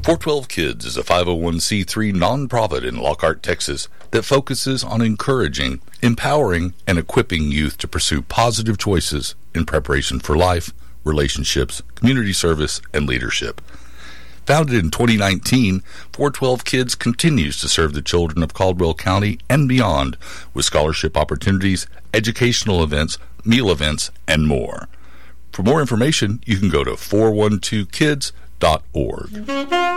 412 Kids is a 501c3 nonprofit in Lockhart, Texas that focuses on encouraging, empowering, and equipping youth to pursue positive choices in preparation for life, relationships, community service, and leadership. Founded in 2019, 412 Kids continues to serve the children of Caldwell County and beyond with scholarship opportunities, educational events, meal events, and more. For more information, you can go to 412kids.org.